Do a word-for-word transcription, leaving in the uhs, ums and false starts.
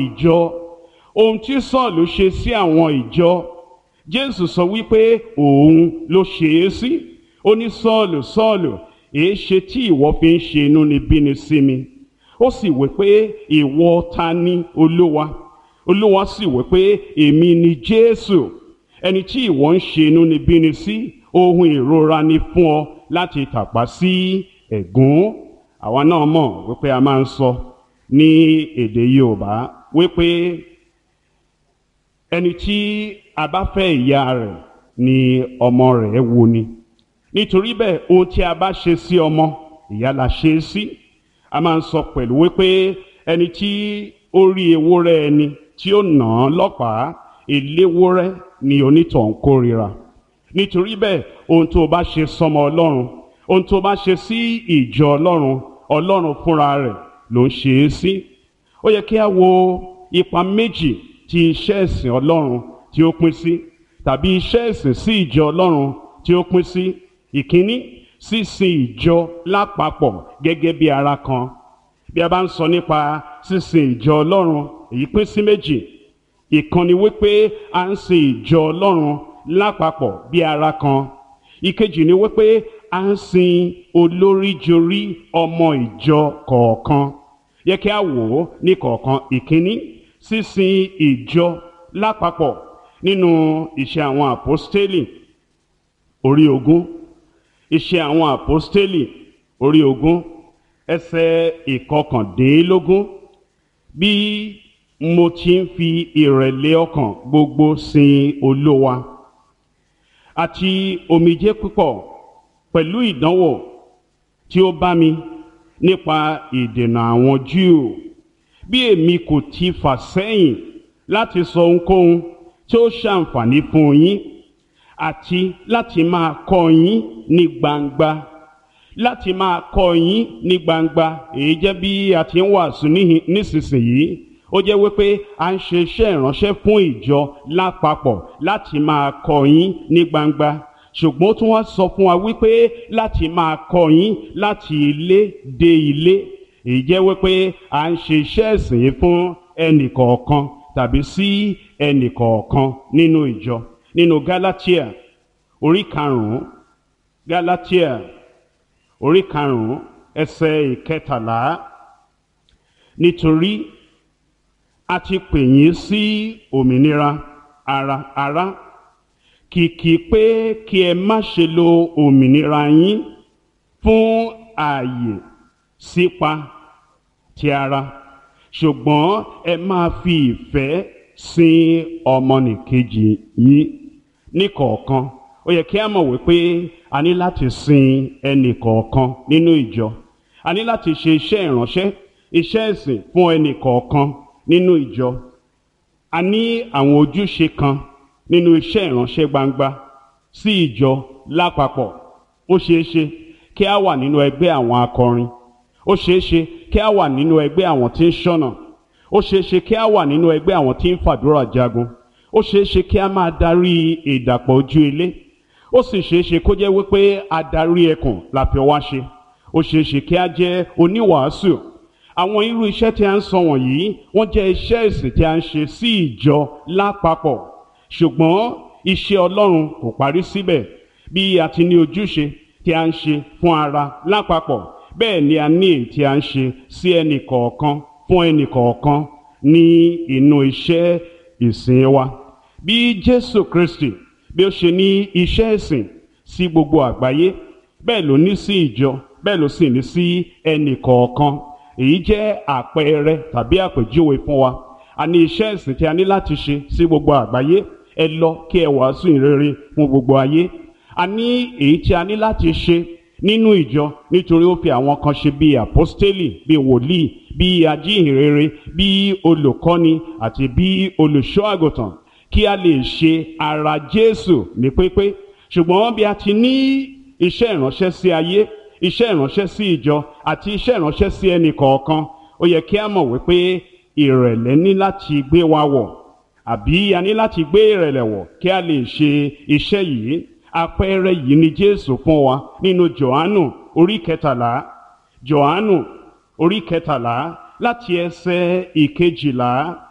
ìjọ. Ohun tí Sọ́ọ̀lù ṣe sí àwọn ìjọ, Jésù sọ wípé òun ló ṣe é sí. Ó ní Sọ́ọ̀lù, Sọ́ọ̀lù, èé ṣe tí ìwọ fi ń ṣe inúnibíni sí mi? Ó sì wí pé ìwọ ta ni, Olúwa? Olúwa sì wí pé èmi ni Jésù, ẹni tí ìwọ ń ṣe inúnibíni sí. Ohun ìrora ni fún ọ láti tàpá sí ẹ̀gún. Àwa náà mọ̀ wípé a máa ń sọ ní èdè Yorùbá wípé ẹni tí a bá fẹ́ ìyá rẹ̀ ni ọmọ rẹ̀ wò ni. Nítorí bẹ́ẹ̀, ohun tí a bá ṣe sí ọmọ, ìyá la ṣe é sí. A máa ń sọ pẹ̀lú wípé ẹni tí ó rí ewúrẹ́ ẹni tí ó nà án lọ́pàá, eléwúrẹ́ ni onítọ̀hún kórìíra. Nítorí bẹ́ẹ̀, ohun tó bá ṣe sọ́mọ Ọlọ́run, ohun tó bá ṣe sí ìjọ Ọlọ́run, Ọlọ́run fúnra rẹ̀ ló ń ṣe é sí. Ó yẹ kí a wo ipa méjì tí iṣẹ́ ìsìn Ọlọ́run tí ó pín sí, tàbí iṣẹ́ ìsìn sí ìjọ Ọlọ́run tí ó pín sí. Ìkíní, sísìn ìjọ lápapọ̀ gẹ́gẹ́ bí ara kan. Bí a bá ń sọ nípa sísìn ìjọ Ọlọ́run, èyí pín sí méjì. Ìkan ni wípé à ń sin ìjọ Ọlọ́run lápapọ̀ bí ara kan. Ìkejì ni wípé à ń sin olóríjorí ọmọ ìjọ kọ̀ọ̀kan. Yẹ kí a wò ó ní kọ̀ọ̀kan. Ìkíní, sísìn ìjọ lápapọ̀ nínú Iṣẹ́ àwọn Àpọ́stélì orí ogún. Iṣẹ́ àwọn Àpọ́stélì orí ogún ẹsẹ̀ ìkọkàndínlógún. Bí mo ti ń fi ìrẹ̀lẹ̀ ọkàn gbogbo sin Olúwa àti omijé púpọ̀ pẹ̀lú ìdánwò tí ó bá mi nípa ìdènà àwọn Júù, bí èmi kò ti fà sẹ́yìn láti sọ ohunkóhun tí ó ṣàǹfààní fún yín, àti láti máa kọ́ yín ní gbangba láti máa kọ́ yín ní gbangba. Èyí jẹ́ bí a ti ń wàásù nísinsìnyí. Ó jẹ́ wípé a ń ṣe iṣẹ́ ìránṣẹ́ fún ìjọ lápapọ̀ láti máa kọ́ yín ní gbangba. Ṣùgbọ́n ó tún wá sọ fún wa wípé láti máa kọ́ yín láti ilé dé ilé. Èyí jẹ́ wípé a ń ṣe iṣẹ́ ìsìn fún ẹnìkọ̀ọ̀kan tàbí sí ẹnìkọ̀ọ̀kan nínú ìjọ. Nínú Gálátíà orí karùn-ún, Gálátíà orí karùn-ún ẹsẹ̀ ìkẹtàlá. Nítorí a ti pè yín sí òmìnira ara ara, kìkì pé kí ẹ má ṣe lo òmìnira yín fún ààyè sípa ti ara, ṣùgbọ́n ẹ máa fi ìfẹ́ sin ọmọnìkejì yín níkọ̀ọ̀kan. Ó yẹ kí a mọ̀ wípé a ní láti sin ẹnì kọ̀ọ̀kan nínú ìjọ. A ní láti ṣe iṣẹ́ ìránṣẹ́, iṣẹ́ ìsìn fún ẹnì kọ̀ọ̀kan nínú ìjọ. A ní àwọn ojúṣe kan nínú iṣẹ́ ìránṣẹ́ gbangba sí ìjọ lápapọ̀. Ó ṣeé ṣe kí a wà nínú ẹgbẹ́ àwọn akọrin. Ó ṣeé ṣe kí a wà nínú ẹgbẹ́ àwọn tí ń ṣọ́nà. Ó ṣeé ṣe kí a wà nínú ẹgbẹ́ àwọn tí ń fàdúrà jagun. Ó ṣeé ṣe kí a máa darí ìdàpọ̀ ojú ilé. Ó sì ṣeé ṣe kó jẹ́ wípé adarí ẹkùn la fi wá ṣe. Ó ṣeé ṣe kí a jẹ́ oníwàásù. Àwọn irú iṣẹ́ tí a ń sọ wọ̀nyí, wọ́n jẹ́ iṣẹ́ ìsìn tí a ń ṣe sí ìjọ lápapọ̀. Ṣùgbọ́n iṣẹ́ Ọlọ́run kò parí síbẹ̀. Bí a ti ní ojúṣe tí a ń ṣe fún ara lápapọ̀, bẹ́ẹ̀ ni a ní èyí tí a ń ṣe sí ẹnì kọ̀ọ̀kan fún ẹnì kọ̀ọ̀kan ní inú iṣẹ́ ìsìn wa. Bí Jésù Kristi bí ó ṣe ní iṣẹ́ ìsìn sí gbogbo àgbáyé, bẹ́ẹ̀ ló ní sí ìjọ, bẹ́ẹ̀ ló sì ní sí ẹnì kọ̀ọ̀kan. Èyí jẹ́ àpẹẹrẹ tàbí àpèjúwe fún wa. A ní iṣẹ́ ìsìn tí a ní láti ṣe sí gbogbo àgbáyé. Ẹ lọ kí ẹ wàásù ìrere fún gbogbo ayé. A ní èyí tí a ní láti ṣe nínú ìjọ, nítorí ó fi àwọn kan ṣe bí àpọ́stélì, bí wòlíì, bí ajíhìnrere, bí olùkọ́ni àti bí olùṣọ́ àgùntàn, kí a lè ṣe ara Jésù ní pípé. Ṣùgbọ́n bí a ti ní iṣẹ́ ìránṣẹ́ sí ayé, iṣẹ́ ìránṣẹ́ sí ìjọ àti iṣẹ́ ìránṣẹ́ sí ẹnì kọ̀ọ̀kan, ó yẹ kí a mọ̀ wípé ìrẹ̀lẹ̀ ní láti gbé wa wọ̀, àbí a ní láti gbé ìrẹ̀lẹ̀ wọ̀ kí a lè ṣe iṣẹ́ yìí. Àpẹẹrẹ yìí ni Jésù fún wa nínú Jòhánù orí kẹtàlá. Jòhánù orí kẹtàlá láti ẹsẹ̀ ìkejìlá